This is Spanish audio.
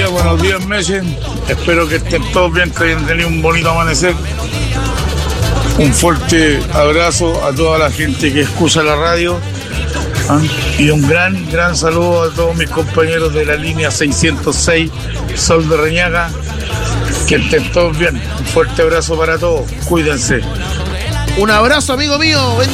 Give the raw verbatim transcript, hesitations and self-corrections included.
días, buenos días, Meche. Espero que estén todos bien, que hayan tenido un bonito amanecer. Un fuerte abrazo a toda la gente que escucha la radio. ¿Ah? Y un gran, gran saludo a todos mis compañeros de la línea seiscientos seis, Sol de Reñaca. Que estén todos bien. Un fuerte abrazo para todos. Cuídense. Un abrazo, amigo mío.